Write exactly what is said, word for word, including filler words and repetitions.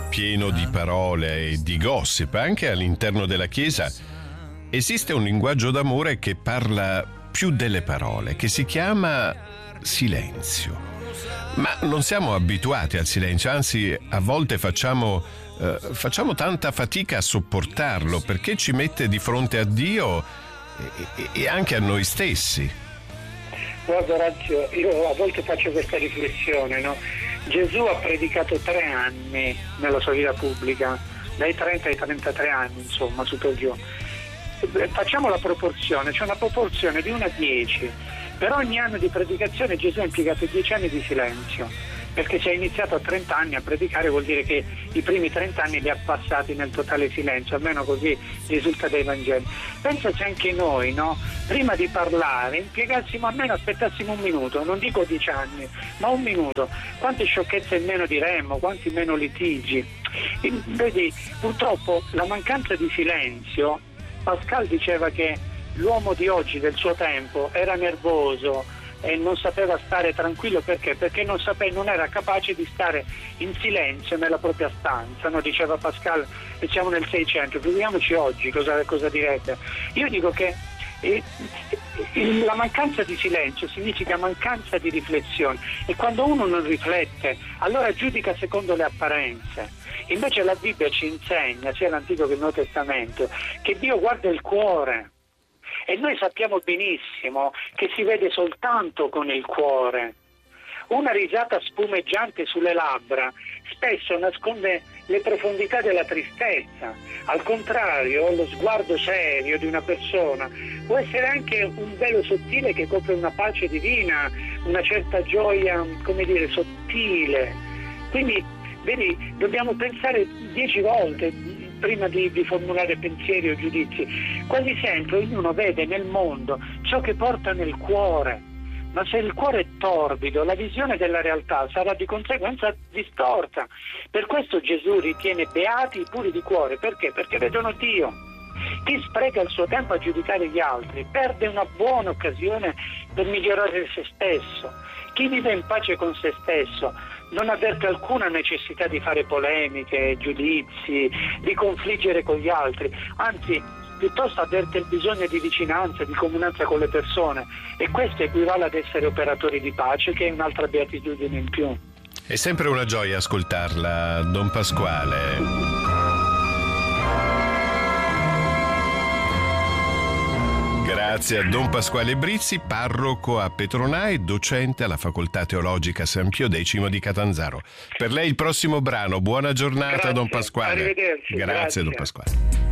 pieno di parole e di gossip, anche all'interno della Chiesa, esiste un linguaggio d'amore che parla più delle parole, che si chiama silenzio. Ma non siamo abituati al silenzio, anzi a volte facciamo, eh, facciamo tanta fatica a sopportarlo perché ci mette di fronte a Dio e, e, e anche a noi stessi. Guarda Orazio, io a volte faccio questa riflessione, no? Gesù ha predicato tre anni nella sua vita pubblica, dai trenta ai trentatré anni, insomma, su per giù. Facciamo la proporzione, c'è una proporzione di uno a dieci. Per ogni anno di predicazione Gesù ha impiegato dieci anni di silenzio, perché se ha iniziato a trenta anni a predicare vuol dire che i primi trenta anni li ha passati nel totale silenzio, almeno così risulta dai Vangeli. Pensaci anche noi, no? Prima di parlare impiegassimo almeno, aspettassimo un minuto, non dico dieci anni, ma un minuto. Quante sciocchezze in meno diremmo, quanti meno litigi. E, vedi, purtroppo la mancanza di silenzio, Pascal diceva che l'uomo di oggi, del suo tempo, era nervoso e non sapeva stare tranquillo perché? Perché non sapeva, non era capace di stare in silenzio nella propria stanza, no? Diceva Pascal, e siamo nel Seicento, figuriamoci oggi cosa, cosa direbbe. Io dico che eh, eh, la mancanza di silenzio significa mancanza di riflessione, e quando uno non riflette allora giudica secondo le apparenze. Invece la Bibbia ci insegna, sia l'Antico che il Nuovo Testamento, che Dio guarda il cuore. E noi sappiamo benissimo che si vede soltanto con il cuore. Una risata spumeggiante sulle labbra spesso nasconde le profondità della tristezza. Al contrario, lo sguardo serio di una persona può essere anche un velo sottile che copre una pace divina, una certa gioia, come dire, sottile. Quindi, vedi, dobbiamo pensare dieci volte prima di, di formulare pensieri o giudizi. Quasi sempre ognuno vede nel mondo ciò che porta nel cuore, ma se il cuore è torbido la visione della realtà sarà di conseguenza distorta. Per questo Gesù ritiene beati i puri di cuore. Perché? Perché vedono Dio. Chi spreca il suo tempo a giudicare gli altri perde una buona occasione per migliorare se stesso. Chi vive in pace con se stesso non avverte alcuna necessità di fare polemiche, giudizi, di confliggere con gli altri, anzi piuttosto avverte il bisogno di vicinanza, di comunanza con le persone, e questo equivale ad essere operatori di pace, che è un'altra beatitudine in più. È sempre una gioia ascoltarla, Don Pasquale. Grazie a Don Pasquale Brizzi, parroco a Petronà e docente alla Facoltà Teologica San Pio X di Catanzaro. Per lei il prossimo brano. Buona giornata, Grazie. Don Pasquale. Arrivederci. Grazie, Grazie. Don Pasquale.